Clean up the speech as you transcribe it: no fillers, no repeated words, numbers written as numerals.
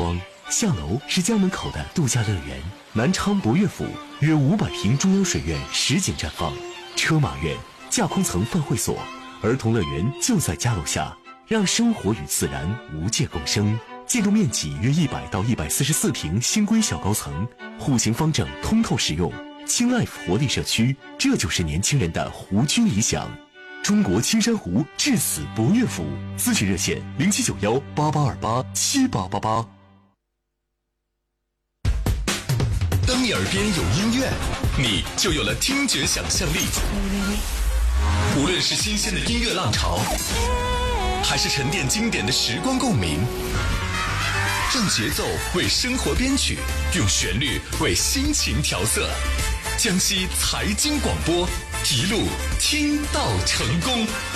光。下楼是家门口的度假乐园，南昌博悦府约500平中央水院实景绽放，车马院、架空层饭会所、儿童乐园就在家楼下，让生活与自然无界共生。建筑面积约100到144平新规小高层，户型方正，通透实用。King Life 活力社区，这就是年轻人的湖居理想。中国青山湖至此博悦府，咨询热线079188287888。 当你耳边有音乐，你就有了听觉想象力。无论是新鲜的音乐浪潮，还是沉淀经典的时光共鸣，让节奏为生活编曲，用旋律为心情调色。江西财经广播，一路听到成功。